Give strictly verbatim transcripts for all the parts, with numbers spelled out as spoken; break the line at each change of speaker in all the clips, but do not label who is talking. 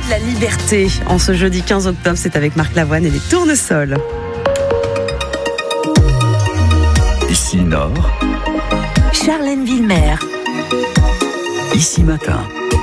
de la liberté. En ce jeudi quinze octobre, c'est avec Marc Lavoine et les Tournesols.
Ici Nord,
Charlène Villemer.
Ici Matin.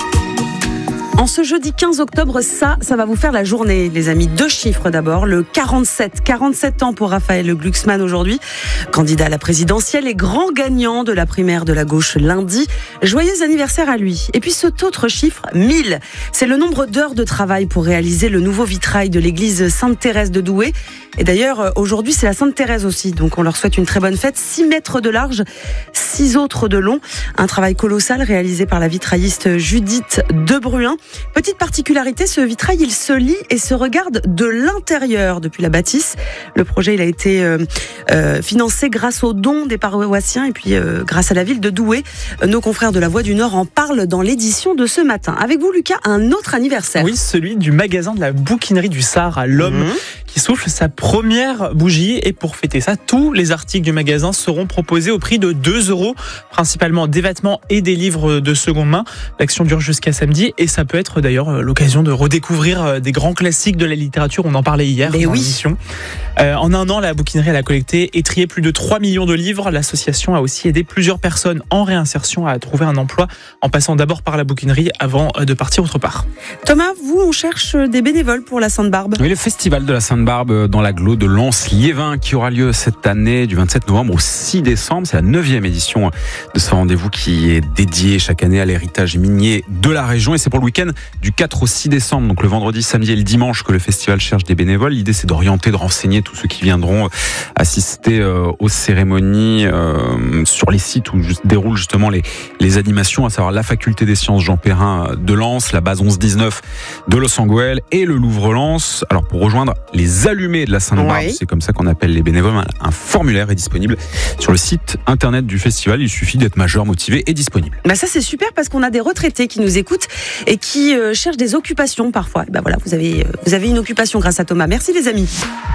En ce jeudi quinze octobre, ça, ça va vous faire la journée, les amis. Deux chiffres d'abord. Le quarante-sept. quarante-sept ans pour Raphaël Glucksmann aujourd'hui. Candidat à la présidentielle et grand gagnant de la primaire de la gauche lundi. Joyeux anniversaire à lui. Et puis cet autre chiffre, mille. C'est le nombre d'heures de travail pour réaliser le nouveau vitrail de l'église Sainte-Thérèse de Douai. Et d'ailleurs, aujourd'hui, c'est la Sainte-Thérèse aussi. Donc on leur souhaite une très bonne fête. six mètres de large, six autres de long. Un travail colossal réalisé par la vitrailliste Judith Debruin. Petite particularité, ce vitrail, il se lit et se regarde de l'intérieur depuis la bâtisse. Le projet, il a été euh, euh, financé grâce aux dons des paroissiens et puis euh, grâce à la ville de Douai. Nos confrères de la Voix du Nord en parlent dans l'édition de ce matin. Avec vous, Lucas, un autre anniversaire.
Oui, celui du magasin de la bouquinerie du Sahara, l'Homme, mmh. qui souffle sa première bougie. Et pour fêter ça, tous les articles du magasin seront proposés au prix de deux euros, principalement des vêtements et des livres de seconde main. L'action dure jusqu'à samedi et ça peut être d'ailleurs l'occasion de redécouvrir des grands classiques de la littérature. On en parlait hier
Mais
dans
oui.
l'émission. Euh, en un an, la bouquinerie elle a collecté et trié plus de trois millions de livres. L'association a aussi aidé plusieurs personnes en réinsertion à trouver un emploi en passant d'abord par la bouquinerie avant de partir autre part.
Thomas, vous, on cherche des bénévoles pour la Sainte-Barbe.
Oui, le festival de la Sainte-Barbe dans l'agglo de Lens-Liévin qui aura lieu cette année du vingt-sept novembre au six décembre. C'est la neuvième édition de ce rendez-vous qui est dédié chaque année à l'héritage minier de la région. Et c'est pour le week-end du quatre au six décembre, donc le vendredi, samedi et le dimanche que le festival cherche des bénévoles. L'idée, c'est d'orienter, de renseigner tous ceux qui viendront assister euh, aux cérémonies euh, sur les sites où se déroulent justement les, les animations, à savoir la faculté des sciences Jean Perrin de Lens, la base onze dix-neuf de Los-Angeles et le Louvre-Lens. Alors pour rejoindre les allumés de la Sainte-Barbe,
Oui.
c'est comme ça qu'on appelle les bénévoles, un, un formulaire est disponible sur le site internet du festival. Il suffit d'être majeur, motivé et disponible.
Bah ça c'est super parce qu'on a des retraités qui nous écoutent et qui euh, cherchent des occupations parfois. Et bah voilà, vous avez, euh, vous avez une occupation grâce à Thomas. Merci les amis.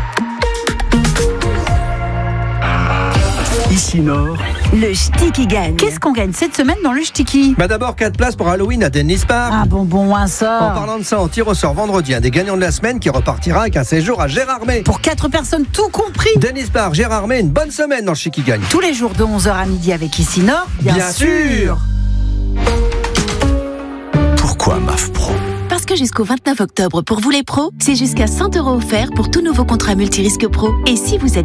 Ici Nord,
Le ch'ti qui gagne.
Qu'est-ce qu'on gagne cette semaine dans le Ch'tiki?
Bah d'abord quatre places pour Halloween à Dennis Park.
Ah bonbon, un
En
sort.
parlant de ça, on tire au sort vendredi un des gagnants de la semaine qui repartira avec un séjour à Gérardmer.
Pour quatre personnes, tout compris.
Dennis Park, Gérardmer, une bonne semaine dans le Ch'ti qui gagne.
Tous les jours de onze heures à midi avec Ici Nord, bien,
Bien sûr.
pourquoi M A F Pro ?
Parce que jusqu'au vingt-neuf octobre, pour vous les pros, c'est jusqu'à cent euros offerts pour tout nouveau contrat multirisque pro. Et si vous êtes